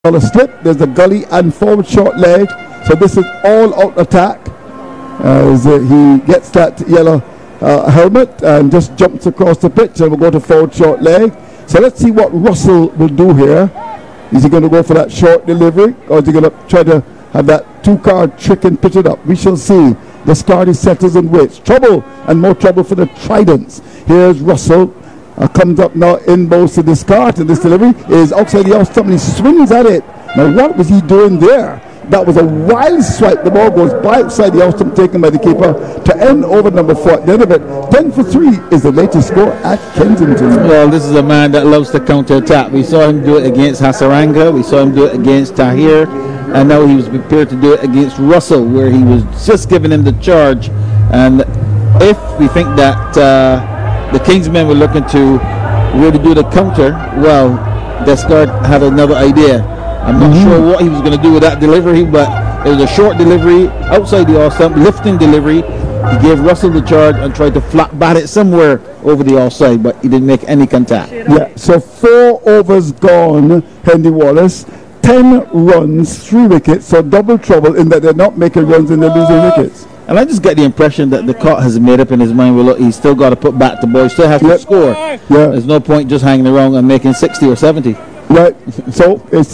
on a slip. There's a gully and forward short leg. So this is all out attack as he gets that yellow helmet and just jumps across the pitch, and we'll go to forward short leg. So let's see what Russell will do here. Is he going to go for that short delivery, or is he going to try to have that two-card trick and pitch it up? We shall see. The Scottish settles and waits. Trouble and more trouble for the Tridents. Here's Russell. Comes up now in bows to discard, and this delivery is outside the off stump, and he swings at it. Now what was he doing there? That was a wild swipe. The ball goes by outside the off stump, taken by the keeper to end over number 4 at the end of it. 10-3 is the latest score at Kensington. Well, this is a man that loves to counter attack. We saw him do it against Hasaranga, we saw him do it against Tahir, and now he was prepared to do it against Russell, where he was just giving him the charge. And if we think that the Kingsmen were looking to really do the counter, well, Descartes had another idea. I'm not sure what he was going to do with that delivery, but it was a short delivery outside the off stump, lifting delivery. He gave Russell the charge and tried to flat bat it somewhere over the offside, but he didn't make any contact. Yeah, so 4 overs gone, Henry Wallace. 10 runs, 3 wickets, so double trouble in that they're not making runs and they're losing wickets. And I just get the impression that the court has made up in his mind, well, look, he's still got to put back the ball, he still has to score. Yeah. There's no point just hanging around and making 60 or 70. Right, so it's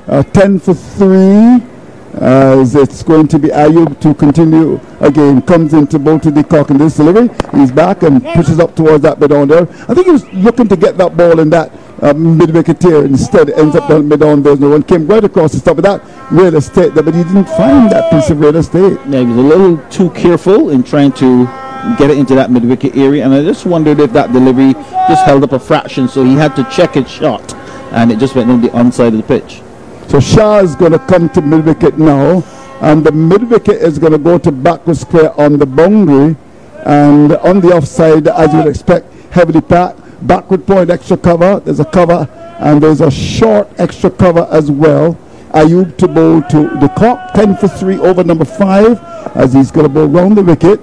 10-3, as it's going to be Ayub to continue again. Comes into Bolton de Kock in this delivery. He's back and pushes up towards that mid-on there. I think he was looking to get that ball in that mid-wicket here. Instead, it ends up down mid-on. There's no one. Came right across the top of that real estate there, but he didn't find that piece of real estate. Yeah, he was a little too careful in trying to get it into that mid-wicket area, and I just wondered if that delivery just held up a fraction, so he had to check his shot, and it just went on the onside of the pitch. So Shah is going to come to mid-wicket now, and the mid-wicket is going to go to backward square on the boundary, and on the offside, as you would expect, heavily packed. Backward point, extra cover. There's a cover, and there's a short extra cover as well. Ayub to bowl to the Kock. 10-3 over number 5, as he's going to bowl round the wicket.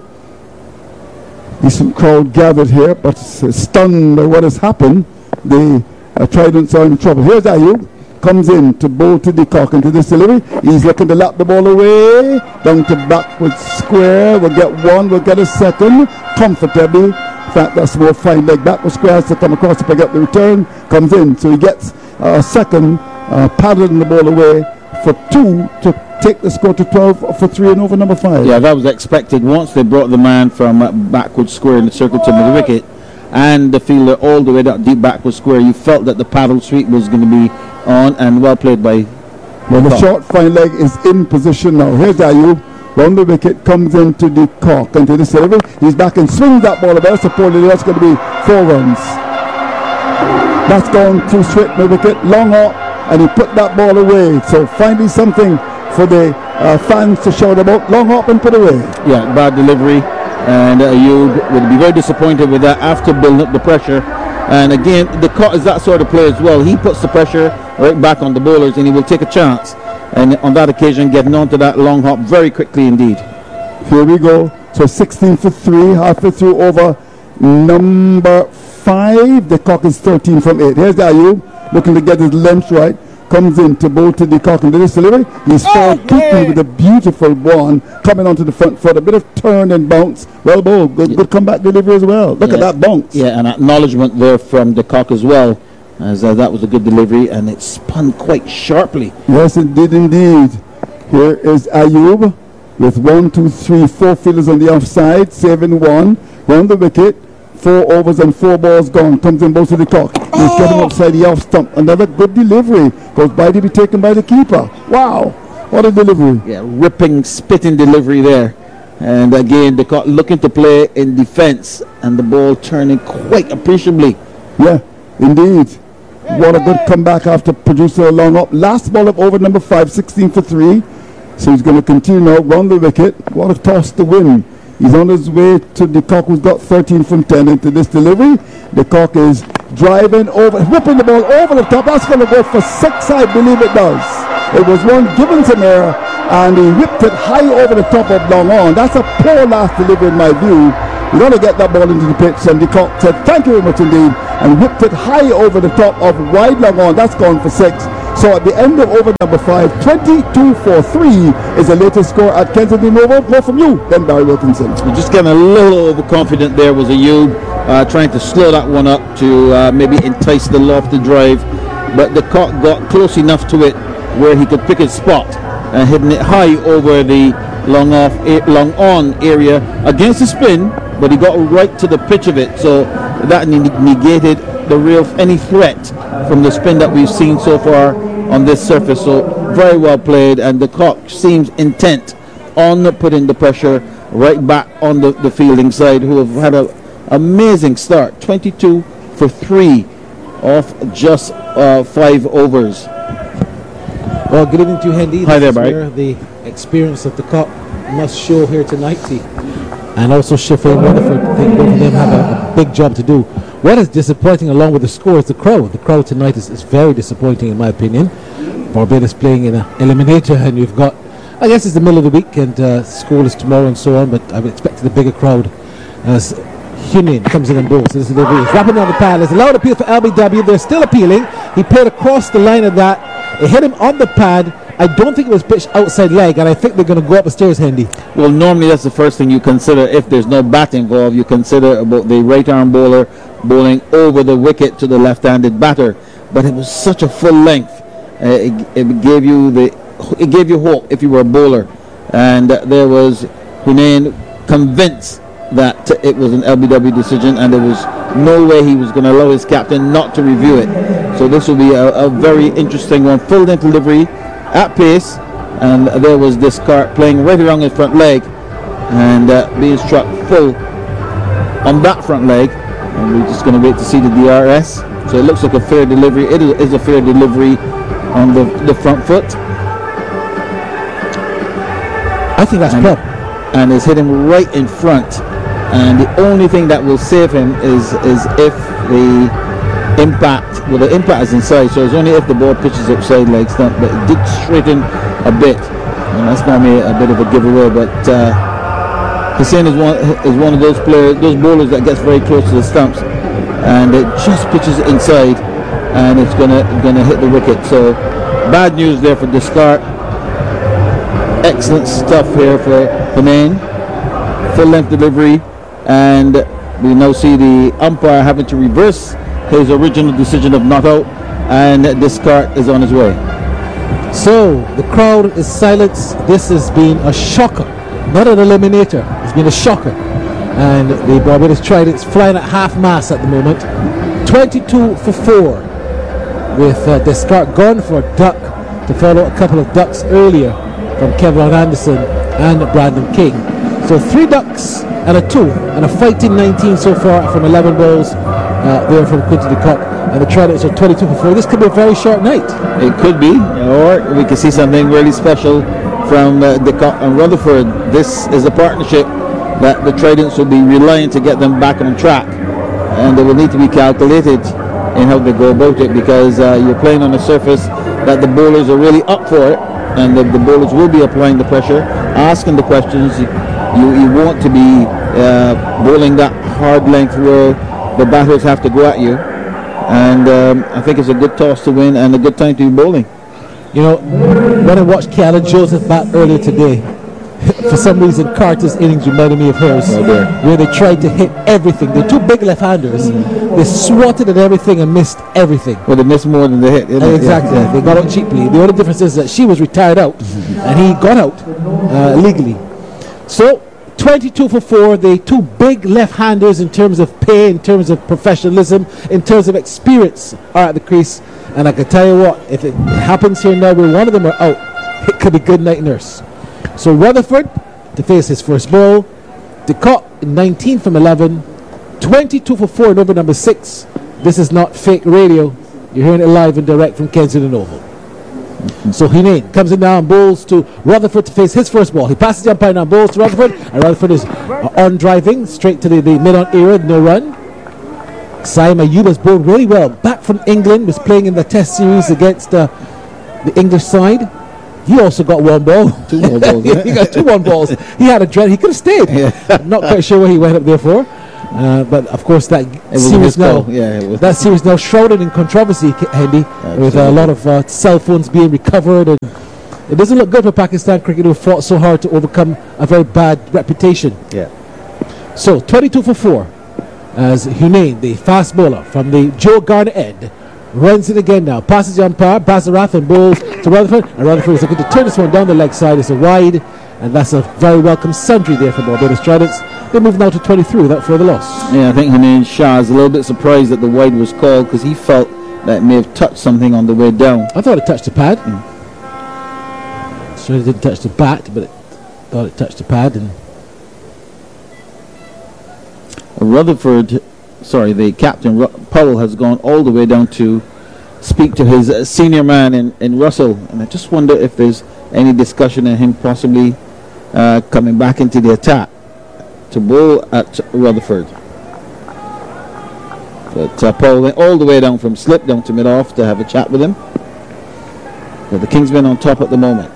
Decent crowd gathered here, but stunned by what has happened. The Tridents are in trouble. Here's Ayub. Comes in to bowl to the Kock into this delivery. He's looking to lap the ball away. Down to backward square. We'll get one. We'll get a second. Comfortably. In fact, that's more fine leg. Backward square has to come across to pick up the return. Comes in. So he gets a second. Paddling the ball away for 2 to take the score to 12 for 3 and over number 5. Yeah, that was expected. Once they brought the man from backward square in the circle to the wicket, and the fielder all the way that deep backward square, you felt that the paddle sweep was going to be on, and well played by the short fine leg is in position now. Here's Ayub. Round the wicket, comes into the Kock into this delivery. He's back and swings that ball about. Supposedly that's going to be 4 runs. That's gone too straight mid wicket, long hop, and he put that ball away. So finally something for the fans to shout about. Long hop and put away. Yeah, bad delivery, and Ayub would be very disappointed with that after building up the pressure. And again, the Kock is that sort of player as well. He puts the pressure right back on the bowlers, and he will take a chance. And on that occasion, getting onto that long hop very quickly indeed. Here we go. So 16-3, halfway through over number 5. The Kock is 13 from 8. Here's Ayub looking to get his length right. Comes in to bowl to the Kock into this delivery. He's forward quickly with a beautiful one coming onto the front foot. A bit of turn and bounce. Well bowled. Good comeback delivery as well. Look at that bounce. Yeah, and acknowledgement there from the Kock as well, as that was a good delivery, and it spun quite sharply. Yes, it did indeed. Here is Ayub with 1, 2, 3, 4 fielders on the offside, saving 1. Round the wicket, 4 overs and 4 balls gone. Comes in both to the Kock. He's getting outside the off stump. Another good delivery. Goes by to be taken by the keeper. Wow, what a delivery. Yeah, ripping, spitting delivery there. And again, the Kock looking to play in defense, and the ball turning quite appreciably. Yeah, indeed. What a good comeback after producing a long up. Last ball of over number 5, 16-3. So he's going to continue now, round the wicket. What a toss to win. He's on his way to the Kock, who's got 13 from 10 into this delivery. The Kock is driving over, whipping the ball over the top. That's going to go for 6, I believe it does. It was one given some air, and he whipped it high over the top of long on. That's a poor last delivery in my view. We're going to get that ball into the pitch, and the Kock said, thank you very much indeed, and whipped it high over the top of wide long on. That's gone for 6. So at the end of over number 5, 22-3 is the latest score at Kensington Oval. More from you, then Barry Wilkinson. Just getting a little overconfident there was Ayub, trying to slow that one up to maybe entice the lofted drive, but the cock got close enough to it where he could pick his spot and hitting it high over the long on area against the spin, but he got right to the pitch of it, so that negated any threat from the spin that we've seen so far on this surface. So very well played, and the cock seems intent on putting the pressure right back on the fielding side, who have had an amazing start. 22 for 3 off just 5 overs. Well, good evening to you, Hendy. Hi there, Barry. Where the experience of the cock must show here tonight. And also Sheffield Rutherford. I think both of them have a big job to do. What is disappointing along with the score is the crowd. The crowd tonight is very disappointing in my opinion. Barbados playing in an eliminator, and you've got, I guess it's the middle of the week and school is tomorrow and so on, but I would expect a bigger crowd as Hunin comes in and bowls. This is wrapping on the pad. There's a loud appeal for LBW. They're still appealing. He played across the line of that. It hit him on the pad. I don't think it was pitched outside leg, and I think they're going to go up the stairs, Hendy. Well, normally that's the first thing you consider if there's no bat involved. You consider about the right arm bowler bowling over the wicket to the left-handed batter. But it was such a full length. It gave you hope if you were a bowler. And there was Hunain convinced that it was an LBW decision, and there was no way he was going to allow his captain not to review it. So this will be a very interesting one. Full length delivery at pace, and there was this cart playing right around his front leg and being struck full on that front leg, and we're just going to wait to see the DRS. So it looks like a fair delivery. It is a fair delivery on the front foot. I think that's club. And it's hitting right in front, and the only thing that will save him is if the impact, well, the impact is inside, so it's only if the ball pitches outside leg stump, but it did straighten a bit, and that's normally a bit of a giveaway. But Hussain is one of those bowlers that gets very close to the stumps, and it just pitches inside, and it's gonna hit the wicket. So bad news there for Descartes. Excellent stuff here for Hunain. Full length delivery, and we now see the umpire having to reverse his original decision of not out, and Descartes is on his way. So the crowd is silenced. This has been a shocker, not an eliminator. It's been a shocker, and the Barbados Trident is flying at half mast at the moment. 22 for 4 with Descartes gone for a duck to follow a couple of ducks earlier from Kevin Anderson and Brandon King. So 3 ducks and a 2 and a fighting 19 so far from 11 balls there from Quinton de Kock, and the Tridents are 22 for 4. This could be a very short night. It could be, or we could see something really special from de Kock and Rutherford. This is a partnership that the Tridents will be relying to get them back on track, and they will need to be calculated in how they go about it, because you're playing on a surface that the bowlers are really up for it, and the bowlers will be applying the pressure, asking the questions. You want to be bowling that hard length where the batters have to go at you, and I think it's a good toss to win and a good time to be bowling. You know, when I watched Kealan Joseph bat earlier today, for some reason Carter's innings reminded me of hers, where they tried to hit everything. They're 2 big left-handers. They swatted at everything and missed everything. Well, they missed more than they hit. Exactly. Yeah. They got out cheaply. The only difference is that she was retired out, and he got out legally. So 22 for 4, the 2 big left-handers in terms of pay, in terms of professionalism, in terms of experience are at the crease. And I can tell you what, if it happens here now where one of them are out, it could be good night nurse. So Rutherford to face his first ball, de Kock 19 from 11, 22 for 4 in over number 6. This is not fake radio. You're hearing it live and direct from Kensington Oval. So Hunain comes in now and bowls to Rutherford to face his first ball. He passes the umpire now, bowls to Rutherford, and Rutherford is on driving straight to the mid-on area, no run. Saim Ayub has bowled really well. Back from England, was playing in the Test series against the English side. He also got 1 ball. 2 more balls. He got 2 1 balls. He had a dread. He could have stayed. I'm not quite sure what he went up there for. But of course that was series his now, call. Yeah, it was. that series now shrouded in controversy, Hendy, with a lot of cell phones being recovered, and it doesn't look good for Pakistan cricket, who fought so hard to overcome a very bad reputation. Yeah. So 22 for 4 as Hunain, the fast bowler from the Joe Garner end, runs it again now. Passes the umpire, Basarath, and bowls to Rutherford. And Rutherford is looking to turn this one down the leg side. It's a wide, and that's a very welcome sundry there for Barbados Tridents. They move now to 23 without further loss. Yeah, I think Hunain Shah is a little bit surprised that the wide was called because he felt that it may have touched something on the way down. I thought it touched the pad. Sure, it didn't touch the bat, but it thought it touched the pad. And Rutherford, sorry, the captain, Powell, has gone all the way down to speak to his senior man in Russell. And I just wonder if there's any discussion of him possibly coming back into the attack to bowl at Rutherford. But Powell went all the way down from slip down to mid-off to have a chat with him. But the Kingsmen on top at the moment.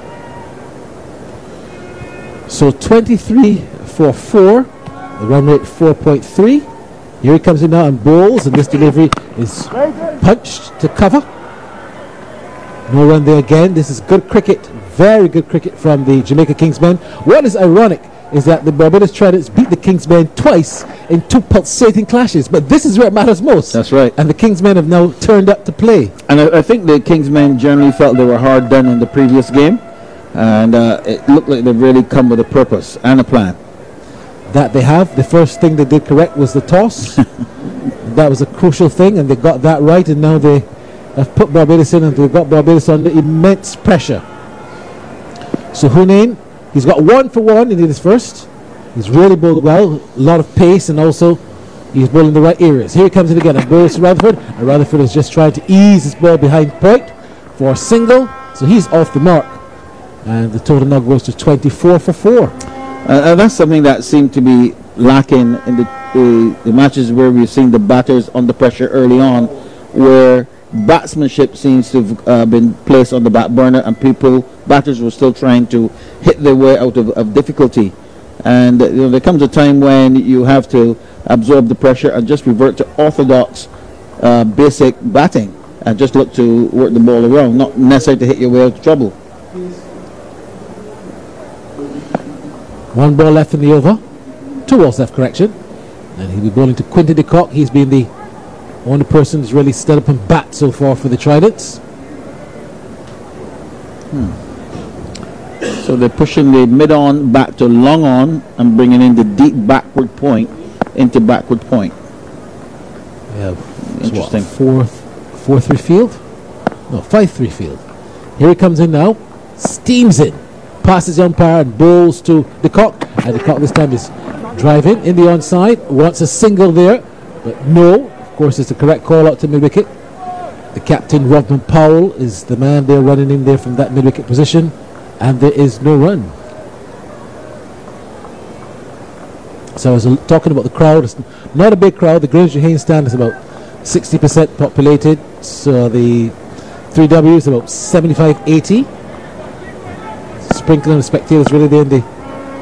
so 23 for 4. The run rate 4.3. Here he comes in now and bowls, and this delivery is punched to cover. No run there again. This is good cricket, very good cricket from the Jamaica Kingsmen. What is ironic is that the Barbados Tridents beat the Kingsmen twice in 2 pulsating clashes, but this is where it matters most. That's right. And the Kingsmen have now turned up to play. And I think the Kingsmen generally felt they were hard done in the previous game, and it looked like they've really come with a purpose and a plan. That they have. The first thing they did correct was the toss. That was a crucial thing, and they got that right, and now they have put Barbados in, and they've got Barbados under immense pressure. So Hunain, he's got 1 for 1 in his first. He's really bowled well, a lot of pace, and also he's bowling the right areas. Here he comes in again and bowls to Rutherford, and Rutherford is just trying to ease his ball behind point for a single, so he's off the mark, and the total now goes to 24 for 4. That's something that seemed to be lacking in the matches where we've seen the batters under pressure early on, where batsmanship seems to have been placed on the back burner, and batters were still trying to hit their way out of difficulty. And there comes a time when you have to absorb the pressure and just revert to orthodox basic batting and just look to work the ball around, not necessarily to hit your way out of trouble. 1 ball left in the over. 2 balls left, correction. And he'll be bowling to Quinton de Kock. He's been the only person who's really stood up and bat so far for the Tridents. So they're pushing the mid-on back to long on and bringing in the deep backward point into backward point. Yeah, Interesting. 4-3 field? No, 5-3 field. Here he comes in now. Steams in. Passes the umpire and bowls to de Kock. And de Kock this time is driving in the onside. Wants a single there, but no. Of course, it's the correct call out to mid-wicket. The captain, Rodman Powell, is the man there running in there from that mid-wicket position. And there is no run. So I was talking about the crowd. It's not a big crowd. The Grange Haynes stand is about 60% populated. So the 3W is about 75-80. Sprinkling of spectators really there in the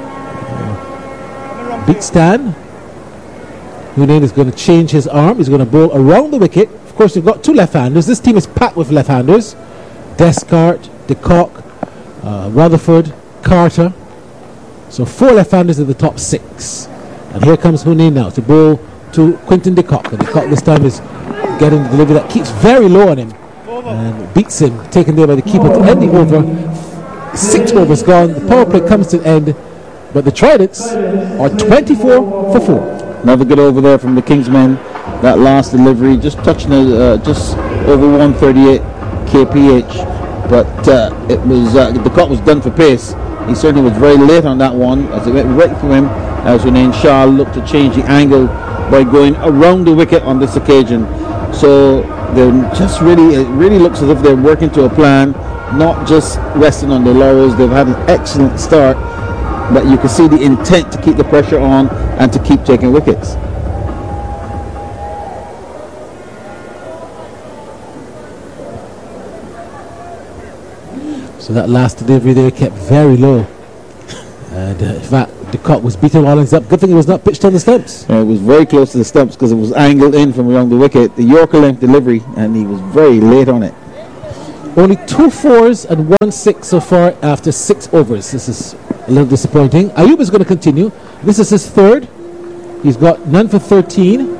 beat stand. Hunain is going to change his arm. He's going to bowl around the wicket. Of course, you've got 2 left-handers. This team is packed with left-handers. Descartes, de Kock, Rutherford, Carter. So 4 left-handers in the top 6. And here comes Hunain now to bowl to Quinton de Kock. And de Kock this time is getting the delivery that keeps very low on him and beats him, taken there by the keeper to end the over. 6 overs gone. The power play comes to an end, but the Tridents are 24 for 4. Another good over there from the Kingsmen. That last delivery just touching just over 138 kph, but it was the cut was done for pace. He certainly was very late on that one as it went right for him, as Hunain Shah looked to change the angle by going around the wicket on this occasion. So they're just it really looks as if they're working to a plan, not just resting on their laurels. They've had an excellent start, but you can see the intent to keep the pressure on and to keep taking wickets. So that last delivery there kept very low, and in fact The cut was beating Rawlings up. Good thing it was not pitched on the stumps. It was very close to the stumps because it was angled in from around the wicket. The Yorker length delivery, and he was very late on it. Only 2 4s and 1 6 so far after 6 overs. This is a little disappointing. Ayub is going to continue. This is his third. He's got none for 13.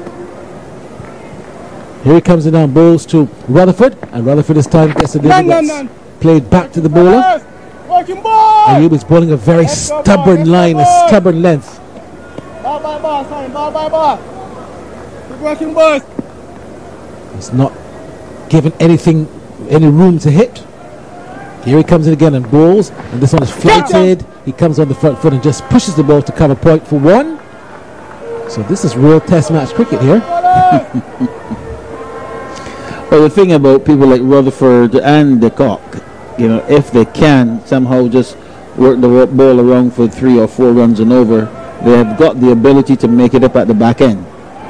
Here he comes in on bowls to Rutherford, and Rutherford this time gets the delivery played back to the bowler. Ayub is bowling a very stubborn line, a stubborn length. He's not given any room to hit. Here he comes in again and bowls, and this one is flighted. He comes on the front foot and just pushes the ball to cover point for 1. So this is real test match cricket here. Well, the thing about people like Rutherford and de Kock, if they can somehow just work the ball around for 3 or 4 runs and over, they have got the ability to make it up at the back end.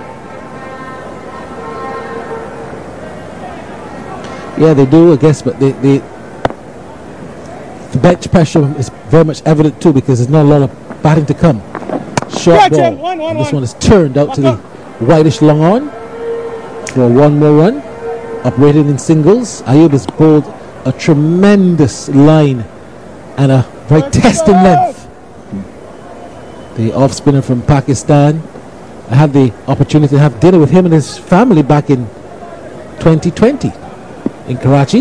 Yeah, they do, I guess, but the bench pressure is very much evident too, because there's not a lot of batting to come. Short ball. And this one is turned out to the whitish long on for 1 more run. Operated in singles. Ayub has bowled a tremendous line and a very testing length. The off spinner from Pakistan. I had the opportunity to have dinner with him and his family back in 2020 in Karachi,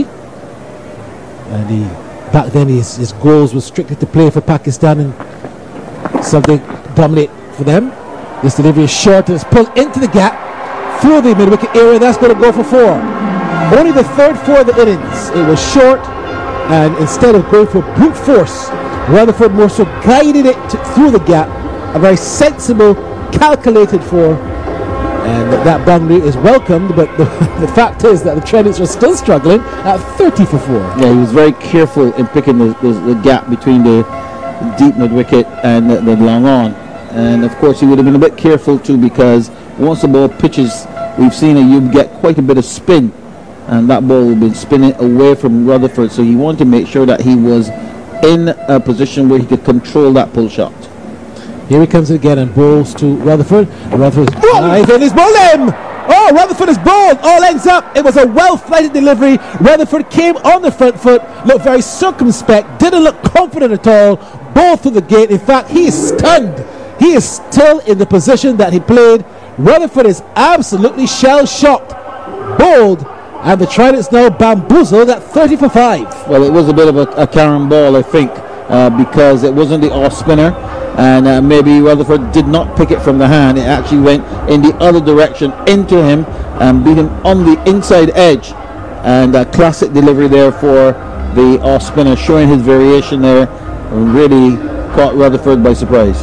and back then his goals were strictly to play for Pakistan and something dominate for them. This delivery is short and it's pulled into the gap through the mid-wicket area. That's going to go for 4. Only the third 4 of the innings. It was short, and instead of going for brute force, Rutherford more so guided it through the gap. A very sensible, calculated 4, and that boundary is welcomed, but the fact is that the Tridents are still struggling at 30 for 4. Yeah, he was very careful in picking the gap between the deep mid-wicket and the long on. And of course he would have been a bit careful too, because once the ball pitches, we've seen Ayub get quite a bit of spin, and that ball would have been spinning away from Rutherford, so he wanted to make sure that he was in a position where he could control that pull shot. Here he comes again and bowls to Rutherford. Rutherford is live and he's bowled him! Oh, Rutherford is bowled! All ends up! It was a well-flighted delivery. Rutherford came on the front foot, looked very circumspect, didn't look confident at all, bowled through the gate. In fact, he is stunned. He is still in the position that he played. Rutherford is absolutely shell-shocked. Bowled, and the Tridents now bamboozled at 30 for 5. Well, it was a bit of a carrom ball, I think, because it wasn't the off spinner, and maybe Rutherford did not pick it from the hand. It actually went in the other direction into him and beat him on the inside edge, and a classic delivery there for the off spinner, showing his variation there, and really caught Rutherford by surprise.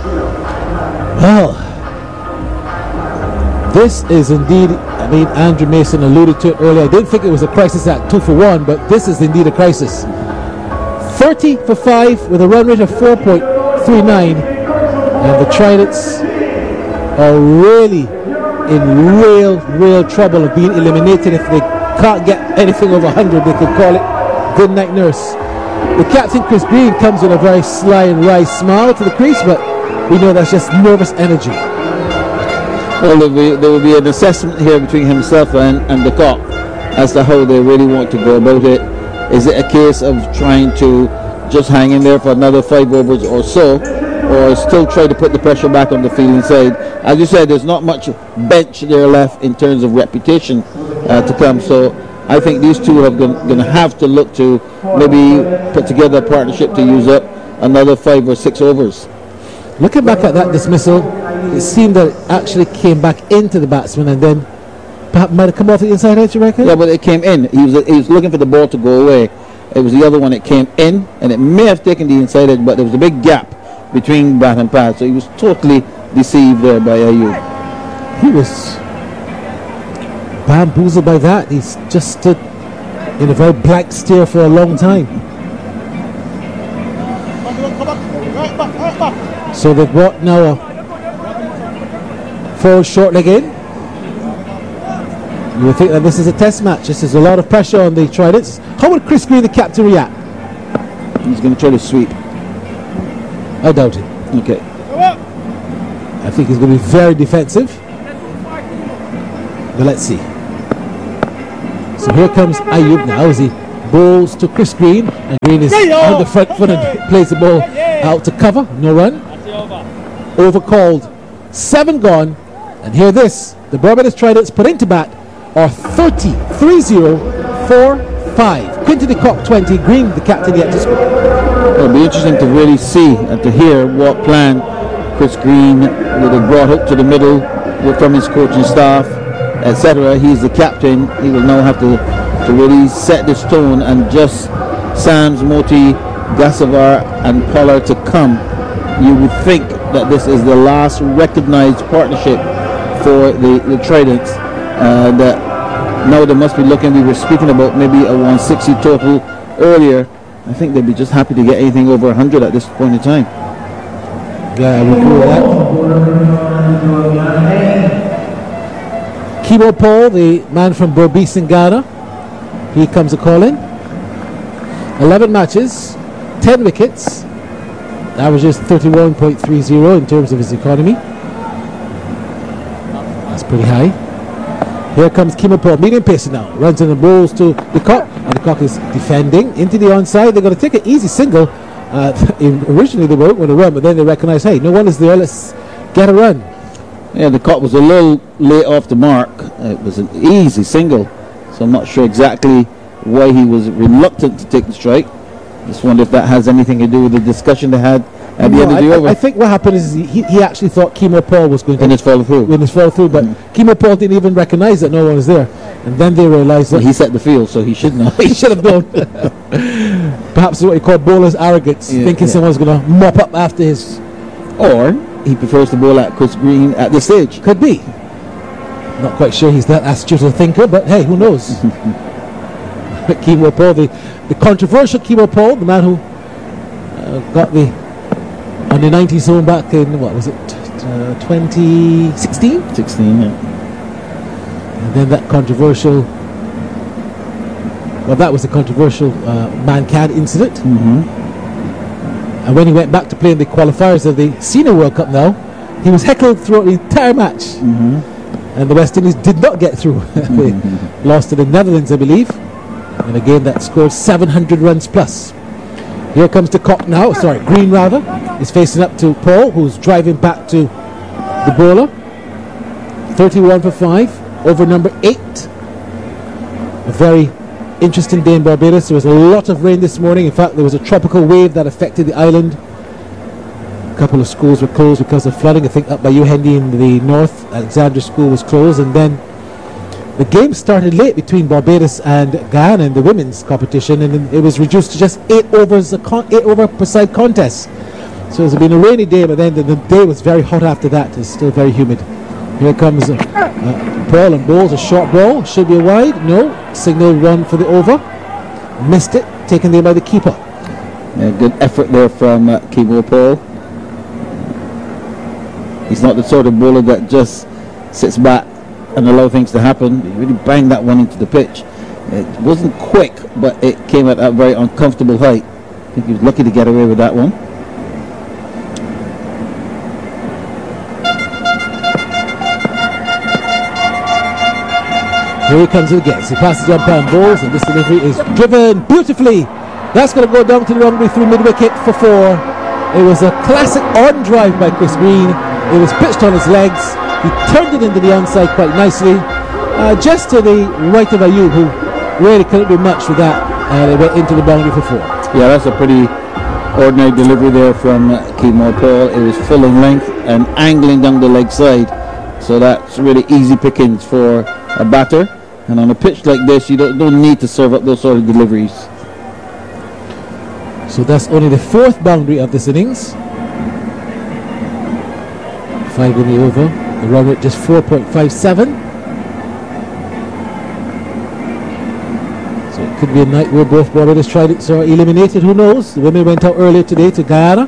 Well, this is indeed, Andrew Mason alluded to it earlier. I didn't think it was a crisis at 2 for 1, but this is indeed a crisis. 30 for 5 with a run rate of 4.39, and the Tridents are really in real trouble of being eliminated. If they can't get anything over 100, they could call it good night nurse. The captain, Chris Green, comes with a very sly and wry smile to the crease, but we know that's just nervous energy. Well, there will be an assessment here between himself and de Kock as to how they really want to go about it. Is it a case of trying to just hang in there for another 5 overs or so, or still try to put the pressure back on the fielding side? As you said, there's not much bench there left in terms of reputation to come, so I think these two are going to have to look to maybe put together a partnership to use up another 5 or 6 overs. Looking back at that dismissal, it seemed that it actually came back into the batsman and then perhaps might have come off the inside edge, you reckon? Yeah, but it came in. He was looking for the ball to go away. It was the other one that came in, and it may have taken the inside edge, but there was a big gap between bat and pad, so he was totally deceived there by Ayub. He was bamboozled by that. He's just stood in a very blank stare for a long time. So they've brought now a forward short leg in. You would think that this is a test match. This is a lot of pressure on the Tridents. How would Chris Green, the captain, react? He's going to try to sweep. I doubt it. Okay. I think he's going to be very defensive. But let's see. So here comes Ayub now as he bowls to Chris Green, and Green is on the front foot and plays the ball out to cover. No run. Over called. 7 gone. And hear this. The Barbados Tridents put into bat are 30, 3-0, 4-5. Quinton de Kock 20, Green the captain yet to score. It'll be interesting to really see and to hear what plan Chris Green would have brought up to the middle from his coaching staff, etc. He's the captain. He will now have to really set this tone, and just Sams, Moti, Gasavar and Pollard to come. You would think that this is the last recognized partnership for the Tridents. That now they must be looking. We were speaking about maybe a 160 total earlier. I think they'd be just happy to get anything over 100 at this point in time. Yeah, I would agree with that. Kimo Paul, the man from Berbice in Ghana, he comes a call in. 11 matches, 10 wickets, averages 31.30 in terms of his economy. That's pretty high. Here comes Kimo Paul, medium pacer now, runs in the bowls to de Kock, and de Kock is defending into the onside. They're going to take an easy single. Originally they weren't going to run, but then they recognise, hey, no one is there, let's get a run. Yeah, de Kock was a little late off the mark. It was an easy single, so I'm not sure exactly why he was reluctant to take the strike. Just wonder if that has anything to do with the discussion they had at the end of the over. I think what happened is he actually thought Kimo Paul was going to follow through. But Kimo Paul didn't even recognise that no one was there, and then they realised that he set the field, so he should know. He should have known. Perhaps what he called bowler's arrogance, thinking someone's going to mop up after his. Or he prefers to bowl at Chris Green at this stage. Could be. Not quite sure he's that astute a thinker, but hey, who knows? Kimo Paul, the controversial Kimo Paul, the man who got the under 90 zone back in, what was it, 2016? 16, yeah. And then that controversial, well, that was the controversial Man-Can incident. And when he went back to play in the qualifiers of the Senior World Cup now, he was heckled throughout the entire match. And the West Indies did not get through. They lost to the Netherlands, I believe. And again, that scored 700 runs plus. Here comes de Kock now, Green rather, is facing up to Paul, who's driving back to the bowler. 31 for 5, over number 8. A very interesting day in Barbados. There was a lot of rain this morning. In fact, there was a tropical wave that affected the island. A couple of schools were closed because of flooding. I think up by Uhendi in the north, Alexandra School was closed, and then the game started late between Barbados and Guyana in the women's competition, and it was reduced to just 8 overs, 8 over per side contest. So it's been a rainy day, but then the day was very hot after that. It's still very humid. Here comes Paul and bowls a short ball. Should be a wide. No. Signal run for the over. Missed it. Taken there by the keeper. Yeah, good effort there from Kimo Paul. He's not the sort of bowler that just sits back and allow things to happen. He really banged that one into the pitch. It wasn't quick, but it came at a very uncomfortable height. I think he was lucky to get away with that one. Here he comes again. So he passes the umpire and balls, and this delivery is driven beautifully. That's going to go down to the runway through mid-wicket for 4. It was a classic on drive by Chris Green. It was pitched on his legs. He turned it into the onside quite nicely, just to the right of Ayub, who really couldn't do much with that, and it went into the boundary for 4. Yeah, that's a pretty ordinary delivery there from Kimo Paul. It was full in length and angling down the leg side, so that's really easy pickings for a batter. And on a pitch like this, you don't need to serve up those sort of deliveries. So that's only the 4th boundary of this innings. 5 in the over. The run rate just 4.57. So it could be a night where both Barbados Tridents are eliminated. Who knows? The women went out earlier today to Guyana.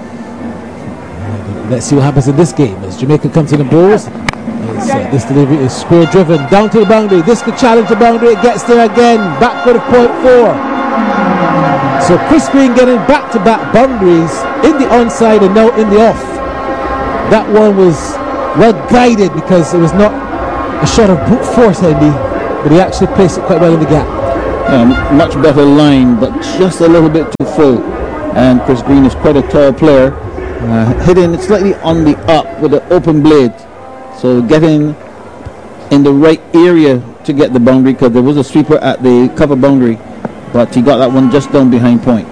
Let's see what happens in this game as Jamaica comes in and bowls. This delivery is square driven down to the boundary. This could challenge the boundary. It gets there again. Backward of point 4. So Chris Green getting back-to-back boundaries in the onside and now in the off. That one was well guided because it was not a shot of brute force, Andy, but he actually placed it quite well in the gap. Much better line, but just a little bit too full. And Chris Green is quite a tall player, hitting it slightly on the up with an open blade. So getting in the right area to get the boundary, because there was a sweeper at the cover boundary, but he got that one just down behind point.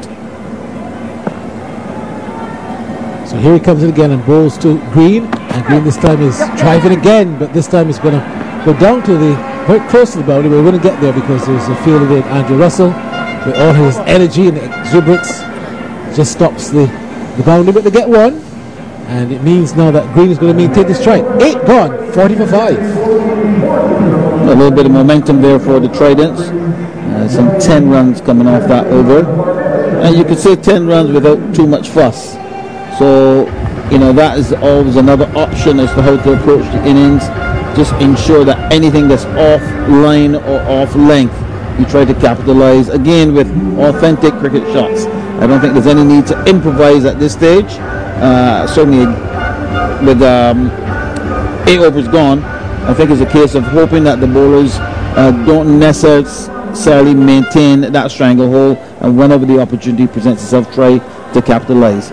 So here he comes in again and bowls to Green, and Green this time is driving again, but this time he's going to go down to the very close to the boundary, but we wouldn't get there because there's a fielder named Andrew Russell with all his energy and exuberance just stops the boundary, but they get one, and it means now that Green is going to maintain the strike. 8 gone, 40 for 5. A little bit of momentum there for the Tridents. Some 10 runs coming off that over, and you could say 10 runs without too much fuss. So, you know, that is always another option as to how to approach the innings. Just ensure that anything that's off line or off length, you try to capitalize again with authentic cricket shots. I don't think there's any need to improvise at this stage. Certainly with 8 overs gone, I think it's a case of hoping that the bowlers don't necessarily maintain that stranglehold, and whenever the opportunity presents itself, try to capitalize.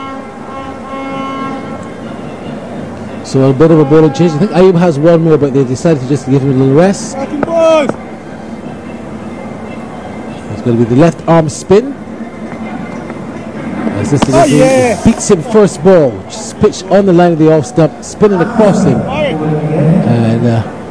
So a bit of a bowling change. I think Ayub has one more, but they decided to just give him a little rest. It's going to be the left arm spin. As this beats him first ball, just pitched on the line of the off stump, spinning across him. And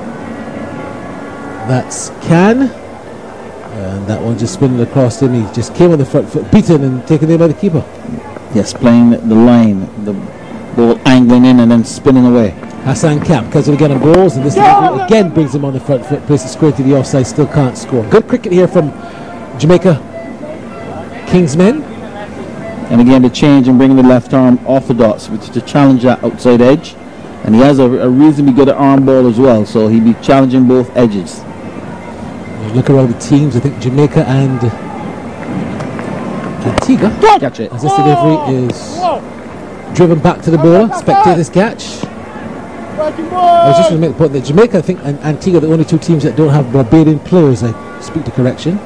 that's Can. And that one just spinning across him. He just came on the front foot, beaten and taken in by the keeper. Yes, playing the line, the ball angling in and then spinning away. Hassan Camp comes in again on balls, and this again brings him on the front foot, places square to the offside, still can't score. Good cricket here from Jamaica Kingsmen. And again, the change and bringing the left arm off the dots, which is to challenge that outside edge. And he has a reasonably good arm ball as well, so he'll be challenging both edges. You look around the teams, I think Jamaica and Antigua. Catch it. As this delivery is driven back to the bowler. Spectators catch. I was just going to make the point that Jamaica, I think, and Antigua are the only two teams that don't have Barbadian players. I speak to correction.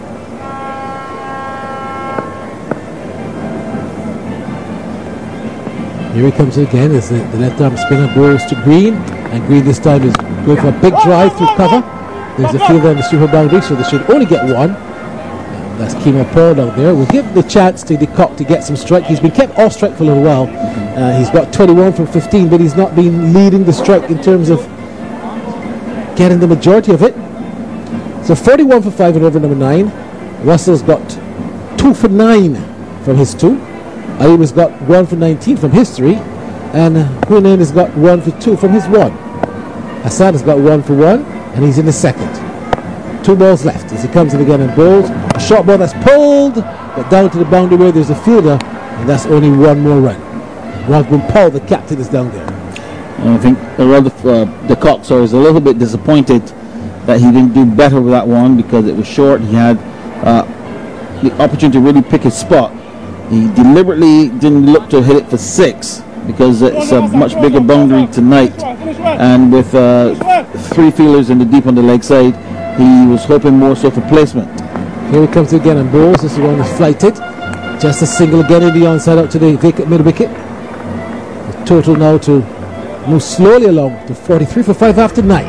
Here he comes again as the left arm spinner bowls to Green, and Green this time is going for a big drive through cover. There's a fielder on the super boundary, so they should only get one. That's Kemo Paul out there. We'll give the chance to De Kock to get some strike. He's been kept off strike for a little while. He's got 21 from 15, but he's not been leading the strike in terms of getting the majority of it. So 41 for 5 in over number 9. Russell's got 2 for 9 from his 2. Ayub has got 1 for 19 from his 3. And Hunain has got 1 for 2 from his 1. Hassan has got 1 for 1, and he's in the second. 2 balls left as he comes in again and bowls. A short ball that's pulled, but down to the boundary where there's a fielder, and that's only 1 more run. Raghuram Paul, the captain, is down there. I think De Kock is a little bit disappointed that he didn't do better with that one because it was short. He had the opportunity to really pick his spot. He deliberately didn't look to hit it for 6 because it's a much bigger boundary tonight, and with 3 fielders in the deep on the leg side, he was hoping more so for placement. Here he comes again and bowls. This one is flighted. Just a single again in the onside out to the vacant mid wicket. The total now to move slowly along to 43 for 5 after 9.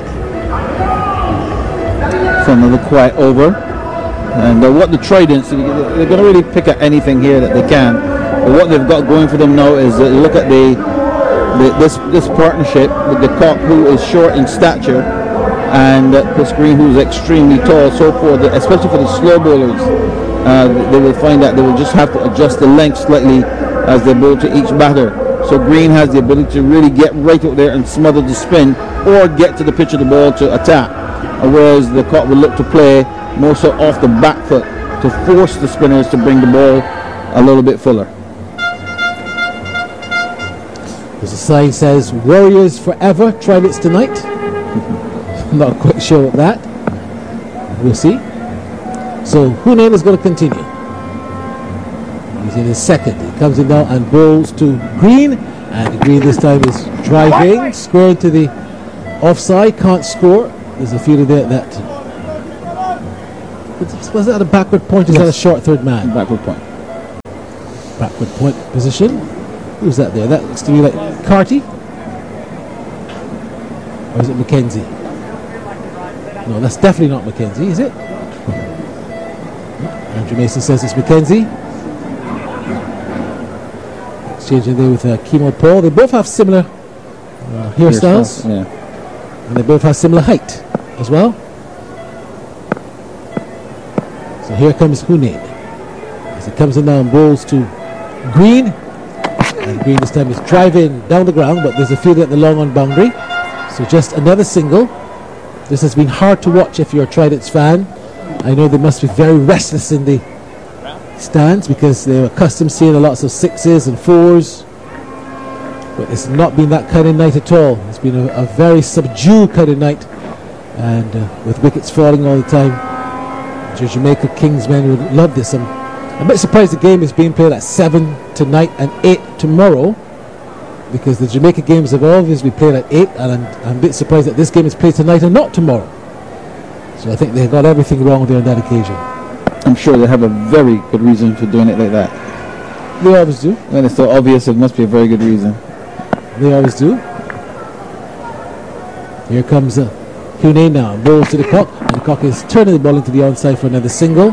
So another quiet over. And what the Tridents, they're going to really pick at anything here that they can. But what they've got going for them now is look at this partnership with De Kock, who is short in stature, and Chris Green, who's extremely tall. So especially for the slow bowlers, they will find that they will just have to adjust the length slightly as they bowl to each batter. So Green has the ability to really get right out there and smother the spin, or get to the pitch of the ball to attack. Whereas De Kock will look to play more so off the back foot to force the spinners to bring the ball a little bit fuller. There's a sign says Warriors forever, Tridents tonight. I'm not quite sure what that. We'll see. So Hunain is going to continue. He's in his second. He comes in now and bowls to Green. And Green this time is driving, square into the offside, can't score. There's a fielder there that... Was that a backward point or is that a short third man? Backward point. Backward point position. Who's that there? That looks to me like Carty. Or is it Mackenzie? No, that's definitely not Mackenzie, is it? Andrew Mason says it's Mackenzie. Exchanging there with Kemo Paul. They both have similar hairstyles. Yeah. And they both have similar height as well. So here comes Hunain. As he comes in now and bowls to Green. And Green this time is driving down the ground, but there's a fielder at the long on boundary. So just another single. This has been hard to watch if you're a Tridents fan. I know they must be very restless in the stands because they're accustomed to seeing lots of 6s and 4s. But it's not been that kind of night at all. It's been a very subdued kind of night. And with wickets falling all the time, the Jamaica Kings men would love this. I'm a bit surprised the game is being played at 7 tonight and 8 tomorrow, because the Jamaica games have always been played at 8, and I'm a bit surprised that this game is played tonight and not tomorrow. So I think they got everything wrong there on that occasion. I'm sure they have a very good reason for doing it like that. They always do. When it's so obvious, it must be a very good reason. They always do. Here comes Hunain now, bowls to the cock, and the cock is turning the ball into the onside for another single.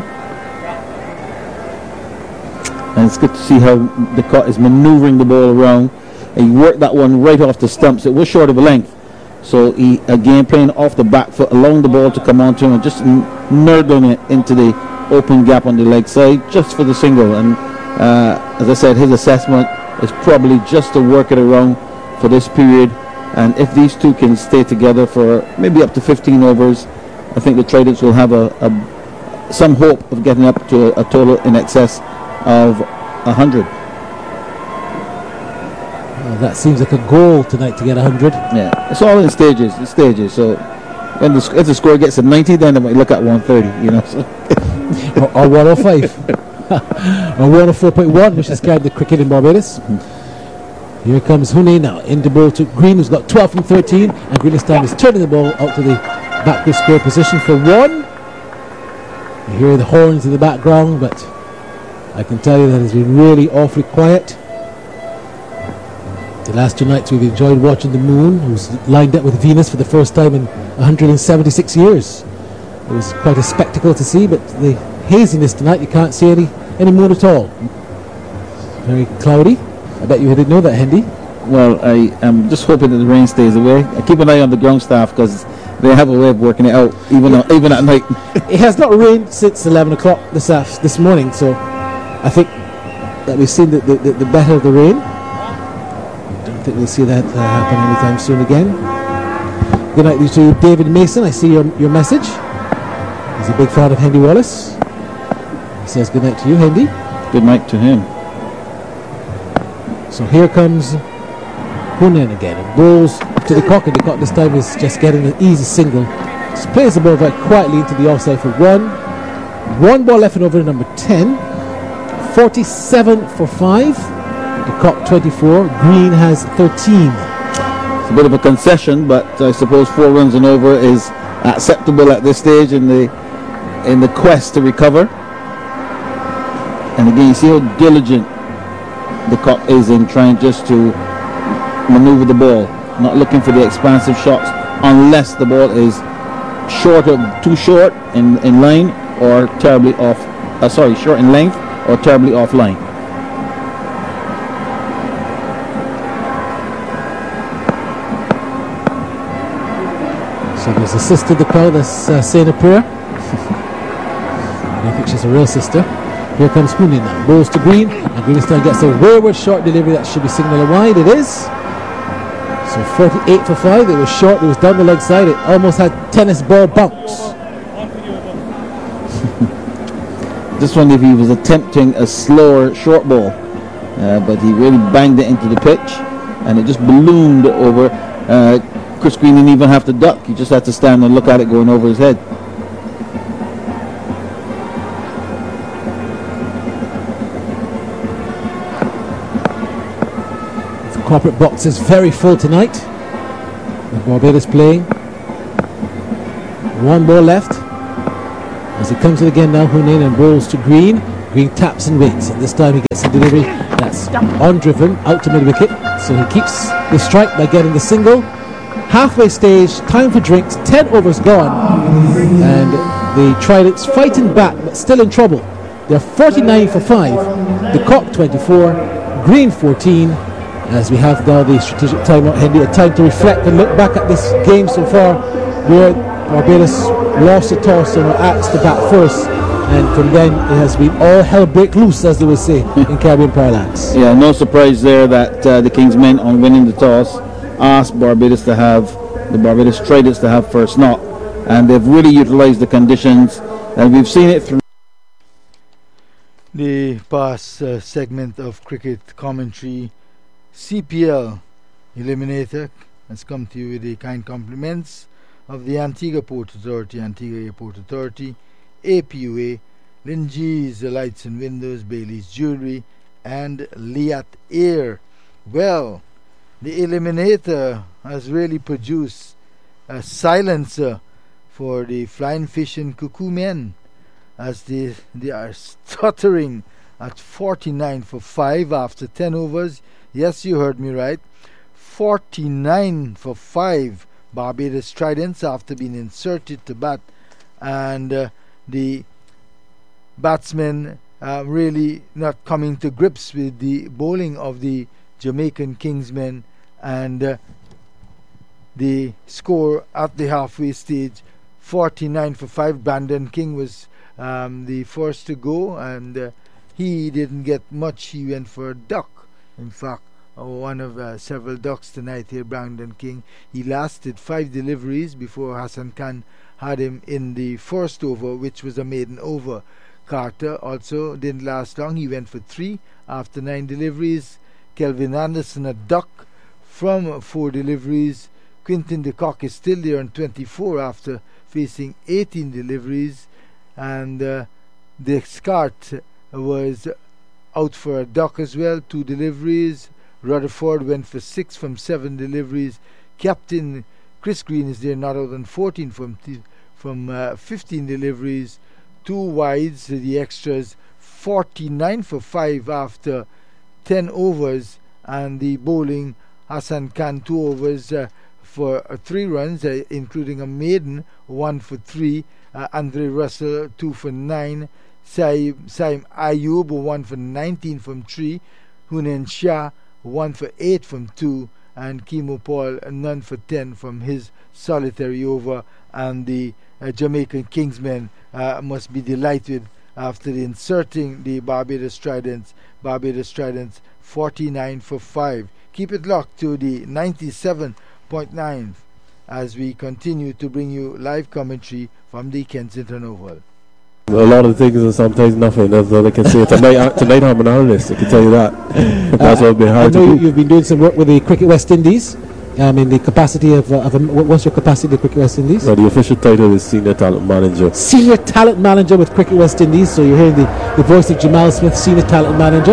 And it's good to see how the cock is manoeuvring the ball around. And he worked that one right off the stumps. It was short of a length. So he, again, playing off the back foot, allowing the ball to come onto him and just nurdling it into the open gap on the leg side just for the single. And as I said, his assessment is probably just to work it around for this period. And if these two can stay together for maybe up to 15 overs, I think the Tridents will have some hope of getting up to a total in excess of 100. That seems like a goal tonight to get 100. Yeah, it's all in stages. It's stages. So when if the score gets to 90, then they might look at 130. You know, so. or 105, or 104.1, which is carried the cricket in Barbados. Here comes Hunain now in the ball to Green, who's got 12 from 13, and Green this time is turning the ball out to the backward square position for 1. You hear the horns in the background, but I can tell you that it's been really awfully quiet. The last 2 nights we've enjoyed watching the moon, who's lined up with Venus for the first time in 176 years. It was quite a spectacle to see, but the haziness tonight, you can't see any moon at all. Very cloudy. I bet you didn't know that, Hendy. Well, I am just hoping that the rain stays away. I keep an eye on the ground staff because they have a way of working it out, even at night. It has not rained since 11 o'clock this morning, so I think that we've seen the better of the rain. I don't think we'll see that happen anytime soon again. Good night to David Mason. I see your message. He's a big fan of Hendy Wallace. He says good night to you, Hendy. Good night to him. So here comes Hunain again and bowls to the cock, and the cock this time is just getting an easy single. Just plays the ball very quietly into the offside for 1. 1 ball left in over number 10. 47 for 5. The cock 24. Green has 13. It's a bit of a concession, but I suppose 4 runs and over is acceptable at this stage in the quest to recover. And again, you see how diligent the cock is in trying just to maneuver the ball, not looking for the expansive shots unless the ball is too short in line or terribly off. Short in length or terribly off line. So there's a sister in the crowd that's saying a prayer. I don't think she's a real sister. Here comes Hunain now, bowls to Green, and Green this time gets a wayward short delivery that should be signalled wide. It is. So 48 for 5. It was short, it was down the leg side, it almost had tennis ball bounce. This one, if he was attempting a slower short ball, but he really banged it into the pitch, and it just ballooned over. Chris Green didn't even have to duck, he just had to stand and look at it going over his head. corporate box is very full tonight. The Barbados playing. One more left. As he comes in again now, Hunain, and rolls to Green. Green taps and waits, and this time he gets a delivery that's undriven out to mid-wicket. So he keeps the strike by getting the single. Halfway stage, time for drinks, 10 overs gone, and the Tridents fighting back but still in trouble. They're 49 for 5, the Cock 24, Green 14, as we have now the strategic timeout. Henry, a time to reflect and look back at this game so far, where Barbados lost the toss and were asked to bat first, and from then it has been all hell break loose, as they would say in Caribbean parlance. Yeah, no surprise there that the Kingsmen, on winning the toss, asked Barbados to have the Barbados Tridents to have first knock, and they've really utilised the conditions, and we've seen it through the past segment of cricket commentary. CPL Eliminator has come to you with the kind compliments of the Antigua Port Authority, Antigua Airport Authority, APUA, Lingee's Lights and Windows, Bailey's Jewelry, and Liat Air. Well, the Eliminator has really produced a silencer for the flying fish and cuckoo men, as they are stuttering at 49 for 5 after 10 overs. Yes, you heard me right. 49 for 5 Barbados Tridents after being inserted to bat, and the batsmen really not coming to grips with the bowling of the Jamaican Kingsmen, and the score at the halfway stage, 49 for 5. Brandon King was the first to go, and he didn't get much. He went for a duck. In fact, one of several ducks tonight here, Brandon King. He lasted 5 deliveries before Hassan Khan had him in the first over, which was a maiden over. Carter also didn't last long. He went for 3 after 9 deliveries. Kelvin Anderson, a duck from 4 deliveries. Quinton de Kock is still there on 24 after facing 18 deliveries. And Descartes was out for a duck as well, 2 deliveries. Rutherford went for 6 from 7 deliveries. Captain Chris Green is there, not out on 14 from 15 deliveries. 2 wides, the extras, 49 for 5 after 10 overs. And the bowling, Hassan Khan, 2 overs for 3 runs, including a maiden, 1 for 3. Andre Russell, 2 for 9. Saim Ayub, 1 for 19 from 3. Hunain Shah, 1 for 8 from 2. And Kimo Paul, none for 10 from his solitary over. And the Jamaican Kingsmen must be delighted after inserting the Barbados Tridents. Barbados Tridents 49 for 5. Keep it locked to the 97.9 as we continue to bring you live commentary from the Kensington Oval. A lot of things and sometimes nothing. That's all I can say. Tonight I'm an analyst, I can tell you that. That's what's been hard to do. You've been doing some work with the Cricket West Indies. In the capacity of what's your capacity of Cricket West Indies? The official title is Senior Talent Manager. Senior Talent Manager with Cricket West Indies. So you're hearing the voice of Jamal Smith, Senior Talent Manager.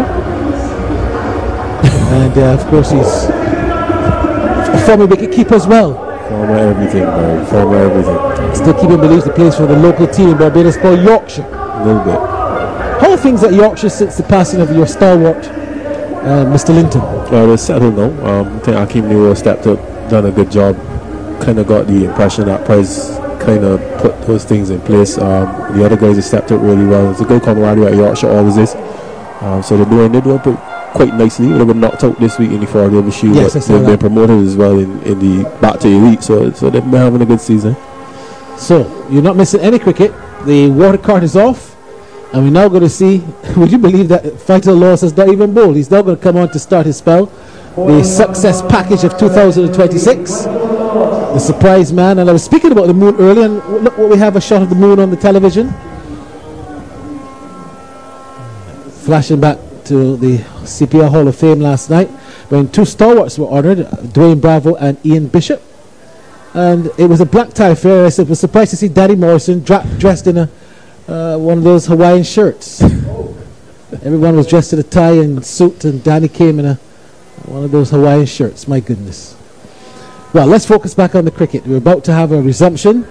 And of course he's a former wicket keeper as well. Former everything, man. Former everything. Still keeping beliefs the place for the local team in Barbados called Yorkshire. A little bit. How are things at Yorkshire since the passing of your stalwart, Mr. Linton? Well, it's settled now. I think Akeem Nero stepped up, done a good job. Kind of got the impression that Price kind of put those things in place. The other guys have stepped up really well. It's a good camaraderie at Yorkshire, always is. So they're doing quite nicely. They were knocked out this week in the 4 over Shield, yes, but they've been promoted as well in the back to elite. So they've been having a good season. So you're not missing any cricket. The water cart is off, and we're now going to see. Would you believe that Faisal Laws has not even bowled? He's now going to come on to start his spell. The success package of 2026, the surprise man. And I was speaking about the moon earlier, and look what we have, a shot of the moon on the television. Flashing back to the CPL Hall of Fame last night, when 2 stalwarts were honoured, Dwayne Bravo and Ian Bishop. And it was a black tie affair. I was surprised to see Danny Morrison dressed in one of those Hawaiian shirts. Everyone was dressed in a tie and suit, and Danny came in a One of those Hawaiian shirts, my goodness. Well, let's focus back on the cricket. We're about to have a resumption.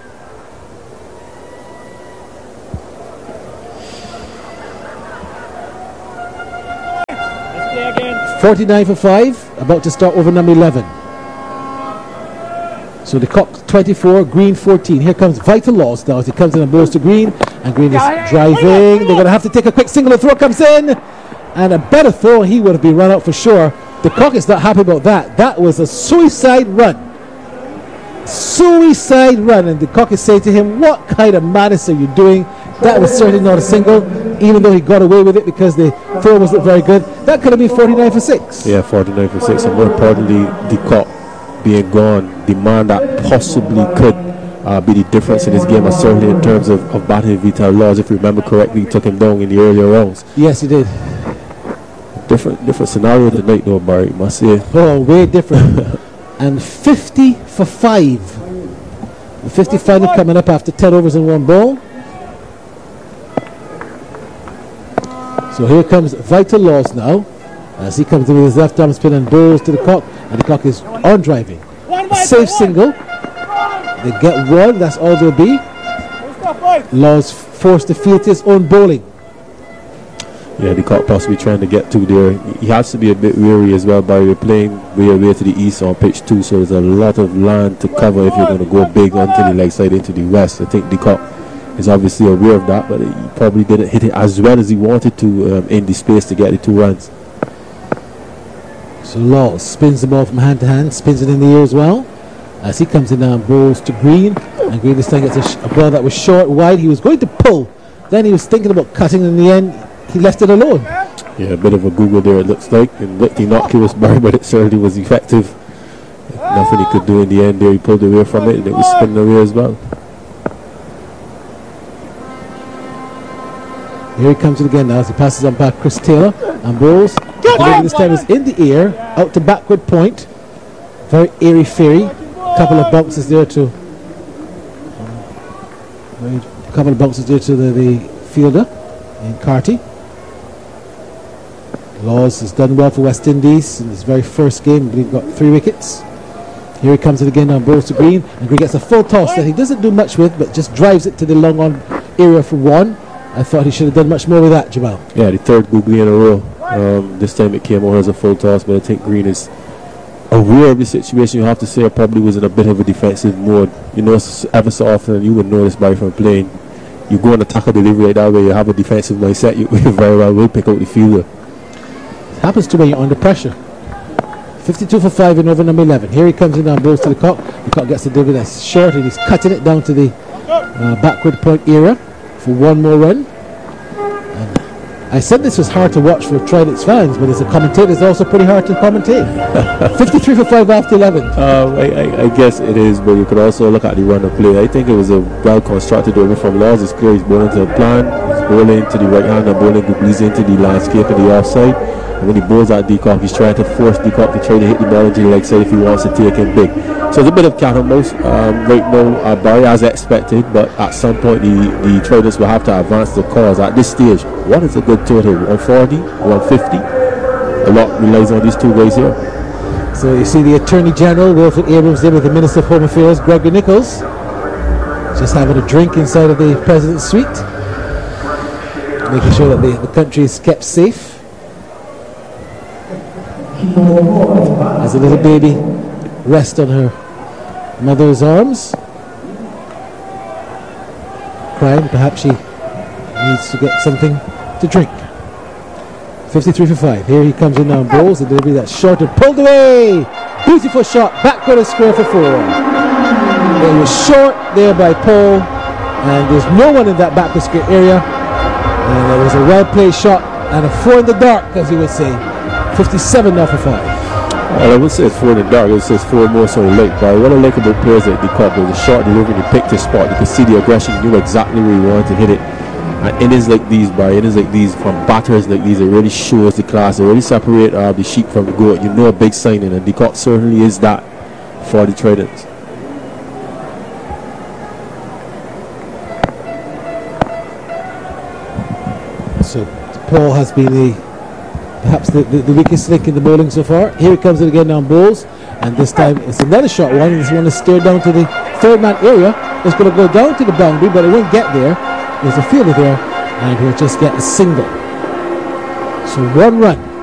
Let's play again. 49 for 5, about to start over number 11. So the cock 24, Green 14. Here comes Vital Loss now as he comes in and blows to Green. And Green is driving. They're going to have to take a quick single. The throw comes in. And a better throw, he would have been run out for sure. The cock is not happy about that. That was a suicide run. Suicide run. And the cock is saying to him, what kind of madness are you doing? That was certainly not a single, even though he got away with it because the throw wasn't very good. That could have been 49 for 6. Yeah, 49 for 6. And more importantly, the cock being gone, the man that possibly could be the difference in this game, and certainly in terms of battling Vital Laws, if you remember correctly, he took him down in the earlier rounds. Yes, he did. Different scenario tonight, though, Barry, must say. Oh, way different. And 50 for 5. The 50 final coming up after 10 overs and 1 ball. So here comes Vital Laws now, as he comes in with his left arm spin and bowls to the cock, and the cock is on driving. Safe single. They get one, that's all there'll be. Laws forced to field to his own bowling. Yeah, the cock possibly trying to get to there. He has to be a bit weary as well, by playing way to the east on pitch 2, so there's a lot of land to cover if you're going to go big onto the leg side into the west. I think the cock is obviously aware of that, but he probably didn't hit it as well as he wanted to in the space to get the 2 runs. So Laws spins the ball from hand to hand, spins it in the air as well, as he comes in now and bowls to Green, and Green this time gets a ball that was short, wide. He was going to pull, then he was thinking about cutting, and in the end he left it alone. Yeah, a bit of a Google there, it looks like. It looked innocuous, Barry, but it certainly was effective. Nothing he could do in the end there. He pulled away from it, and it was spinning away as well. Here he comes in again now as he passes on back Chris Taylor and bowls. This time is in the air, out to backward point. Very airy-fairy. Couple of bounces there to the fielder in Carty. Laws has done well for West Indies in his very first game. He got 3 wickets. Here he comes in again on bowls to Green, and Green gets a full toss that he doesn't do much with, but just drives it to the long on area for 1. I thought he should have done much more with that, Jamal. Yeah, the 3rd googly in a row. This time it came out as a full toss, but I think Green is aware of the situation. You have to say it probably was in a bit of a defensive mode. You know, ever so often, you would know this by from playing. You go on attack or delivery that way, you have a defensive mindset, you very well will pick out the fielder. It happens to when you're under pressure. 52 for 5 in over number 11. Here he comes in and bowls to the cock. The cock gets the delivery that's short, and he's cutting it down to the backward point area for 1 more run. And I said this was hard to watch for Trident's fans, but as a commentator, it's also pretty hard to commentate. 53 for 5 after 11. I guess it is, but you could also look at the run of play. I think it was a well-constructed over from Laws. It's clear he's bowling to a plan. He's bowling to the right hand and bowling Googlies into the landscape and the offside. And when he bowls at Deacock, he's trying to force Deacock to try to hit the ball into the leg side if he wants to take him big. So it's a bit of cat and mouse right now, Barry, as expected, but at some point the Tridents will have to advance the cause. At this stage, what is a good total? 140, 150? A lot relies on these 2 guys here. So you see the Attorney General, Wilfred Abrams, there with the Minister of Home Affairs, Gregory Nichols, just having a drink inside of the President's suite, making sure that the country is kept safe. As a little baby rests on her mother's arms, crying. Perhaps she needs to get something to drink. 53 for 5. Here he comes in now and bowls. The delivery that's short and pulled away. Beautiful shot. Backward and square for 4. It was short there by Paul, and there's no one in that backward square area. And it was a well-played shot and a 4 in the dark, as you would say. 57 now for 5. Well, I would say it's 4 in the dark. I would say it's 4 more so late. But what I like about players at the cup was the short delivery. He picked his spot. You could see the aggression. He knew exactly where he wanted to hit it. And innings like these, Barry, innings like these from batters like these, it really shows the class. It really separate the sheep from the goat. You know, a big signing, and the cup certainly is that for the Tridents. So Paul has been the perhaps the weakest link in the bowling so far. Here he comes in again on bowls, and this time it's another short one. This one is steered down to the third man area. It's going to go down to the boundary, but it won't get there. There's a fielder there, and he'll just get a single. So 1 run